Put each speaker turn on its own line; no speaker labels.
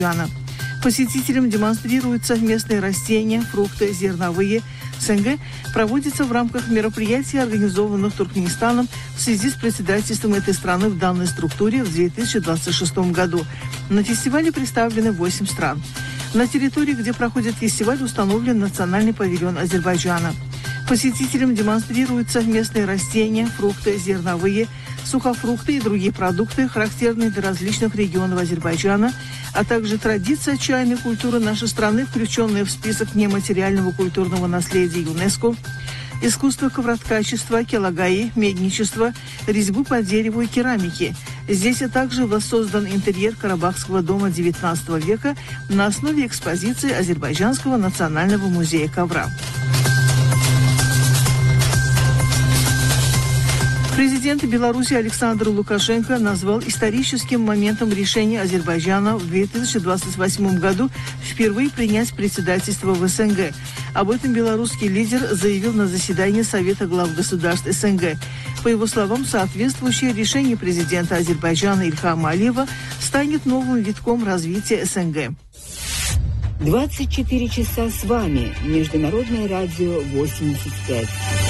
Посетителям демонстрируют совместные растения, фрукты, зерновые. СНГ проводится в рамках мероприятий, организованных Туркменистаном в связи с председательством этой страны в данной структуре в 2026 году. На фестивале представлены 8 стран. На территории, где проходит фестиваль, установлен национальный павильон Азербайджана. Посетителям демонстрируют совместные растения, фрукты, зерновые, сухофрукты и другие продукты, характерные для различных регионов Азербайджана, а также традиции чайной культуры нашей страны, включенные в список нематериального культурного наследия ЮНЕСКО, искусство ковроткачества, келагаи, медничество, резьбу по дереву и керамики. Здесь также воссоздан интерьер Карабахского дома XIX века на основе экспозиции Азербайджанского национального музея ковра. Президент Беларуси Александр Лукашенко назвал историческим моментом решения Азербайджана в 2028 году впервые принять председательство в СНГ. Об этом белорусский лидер заявил на заседании Совета глав государств СНГ. По его словам, соответствующее решение президента Азербайджана Ильхама Алиева станет новым витком развития СНГ.
24 часа с вами. Международное радио 85.